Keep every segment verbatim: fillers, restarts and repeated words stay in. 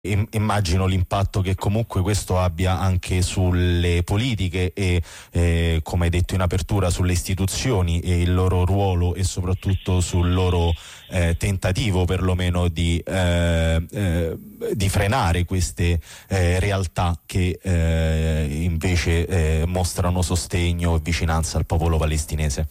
Immagino l'impatto che comunque questo abbia anche sulle politiche e eh, come hai detto in apertura sulle istituzioni e il loro ruolo e soprattutto sul loro eh, tentativo perlomeno di, eh, eh, di frenare queste eh, realtà che eh, invece eh, mostrano sostegno e vicinanza al popolo palestinese.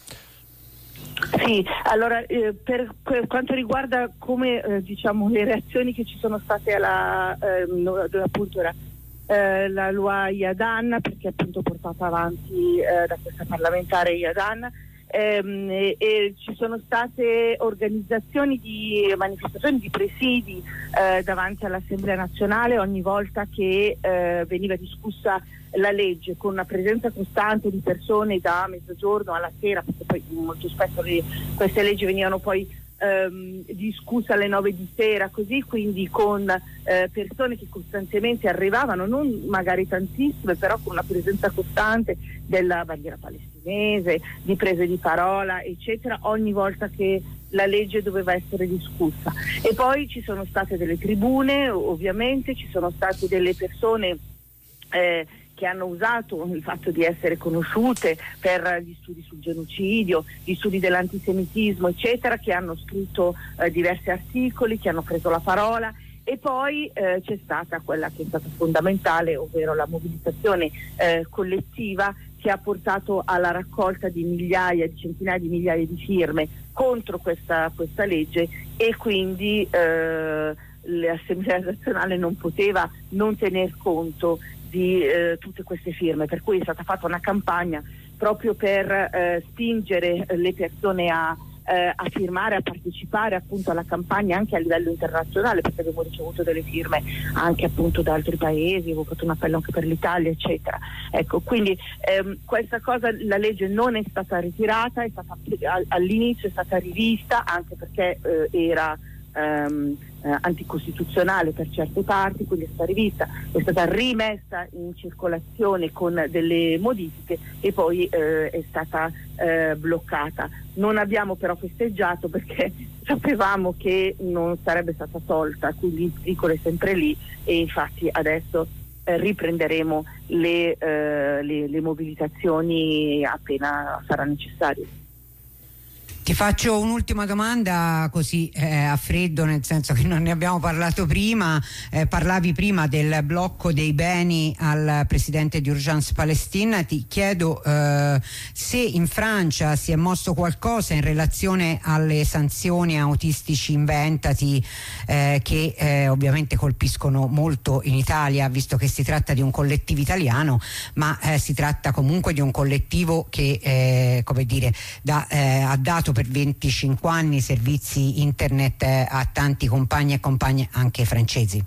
Sì, allora eh, per, per quanto riguarda come eh, diciamo le reazioni che ci sono state alla eh, appunto era eh, la Loi Yadan, perché appunto portata avanti eh, da questa parlamentare Yadan, ehm, e, e ci sono state organizzazioni di manifestazioni, di presidi eh, davanti all'Assemblea nazionale ogni volta che eh, veniva discussa la legge, con una presenza costante di persone da mezzogiorno alla sera, perché poi molto spesso le, queste leggi venivano poi ehm, discusse alle nove di sera, così, quindi con eh, persone che costantemente arrivavano, non magari tantissime, però con una presenza costante della bandiera palestinese, di prese di parola, eccetera, ogni volta che la legge doveva essere discussa. E poi ci sono state delle tribune, ovviamente, ci sono state delle persone eh, che hanno usato il fatto di essere conosciute per gli studi sul genocidio, gli studi dell'antisemitismo, eccetera, che hanno scritto eh, diversi articoli, che hanno preso la parola, e poi eh, c'è stata quella che è stata fondamentale, ovvero la mobilitazione eh, collettiva, che ha portato alla raccolta di migliaia, di centinaia di migliaia di firme contro questa, questa legge, e quindi eh, l'Assemblea nazionale non poteva non tener conto di eh, tutte queste firme, per cui è stata fatta una campagna proprio per eh, spingere le persone a, eh, a firmare, a partecipare appunto alla campagna anche a livello internazionale, perché abbiamo ricevuto delle firme anche appunto da altri paesi, avevo fatto un appello anche per l'Italia, eccetera. Ecco, quindi ehm, questa cosa, la legge non è stata ritirata, è stata all'inizio è stata rivista, anche perché eh, era Um, eh, anticostituzionale per certe parti, quindi è stata rivista, è stata rimessa in circolazione con delle modifiche e poi eh, è stata eh, bloccata. Non abbiamo però festeggiato perché sapevamo che non sarebbe stata tolta, quindi il pericolo è sempre lì, e infatti adesso eh, riprenderemo le, eh, le, le mobilitazioni appena sarà necessario. Ti faccio un'ultima domanda così eh, a freddo, nel senso che non ne abbiamo parlato prima. Eh, parlavi prima del blocco dei beni al presidente di Urgence Palestine. Ti chiedo eh, se in Francia si è mosso qualcosa in relazione alle sanzioni autistici inventati eh, che eh, ovviamente colpiscono molto in Italia, visto che si tratta di un collettivo italiano, ma eh, si tratta comunque di un collettivo che eh, come dire da, eh, ha dato per venticinque anni servizi internet a tanti compagni e compagne anche francesi.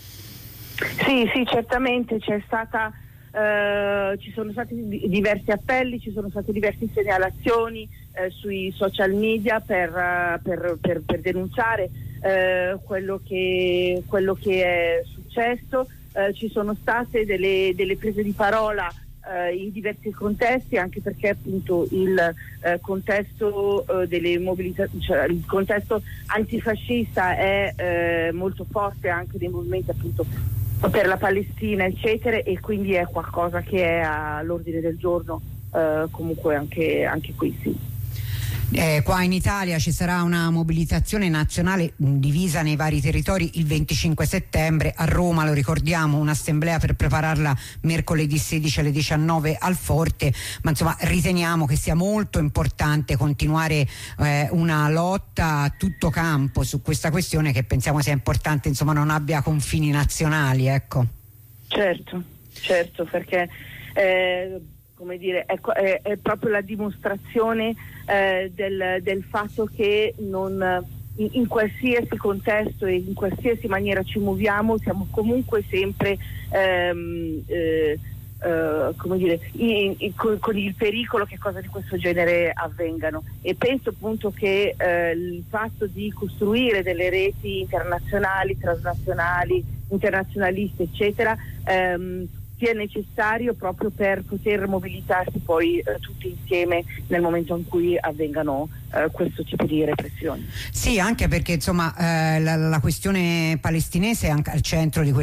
Sì, sì, certamente c'è stata, eh, ci sono stati diversi appelli, ci sono state diverse segnalazioni eh, sui social media per, uh, per, per, per denunciare eh, quello che, quello che è successo. Eh, ci sono state delle, delle prese di parola in diversi contesti, anche perché appunto il eh, contesto eh, delle mobilità, cioè il contesto antifascista è eh, molto forte anche dei movimenti appunto per la Palestina, eccetera, e quindi è qualcosa che è all'ordine del giorno eh, comunque anche, anche qui, sì. Eh, qua in Italia ci sarà una mobilitazione nazionale mh, divisa nei vari territori il venticinque settembre. A Roma, lo ricordiamo, un'assemblea per prepararla mercoledì sedici alle diciannove al Forte, ma insomma riteniamo che sia molto importante continuare eh, una lotta a tutto campo su questa questione, che pensiamo sia importante, insomma, non abbia confini nazionali, ecco. Certo, certo, perché eh, come dire, è, è, è proprio la dimostrazione eh, del, del fatto che non, in, in qualsiasi contesto e in qualsiasi maniera ci muoviamo, siamo comunque sempre ehm, eh, eh, come dire, in, in, con, con il pericolo che cose di questo genere avvengano, e penso appunto che eh, il fatto di costruire delle reti internazionali, transnazionali, internazionaliste, eccetera, ehm, sia necessario proprio per poter mobilitarsi poi eh, tutti insieme nel momento in cui avvengano eh, questo tipo di repressioni. Sì, anche perché insomma eh, la, la questione palestinese è anche al centro di questo